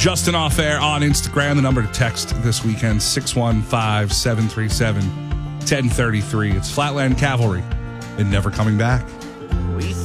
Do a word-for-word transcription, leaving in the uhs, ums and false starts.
Justin Off Air on Instagram. The number to text this weekend, six one five, seven three seven, one zero three three. It's Flatland Cavalry and Never Coming Back.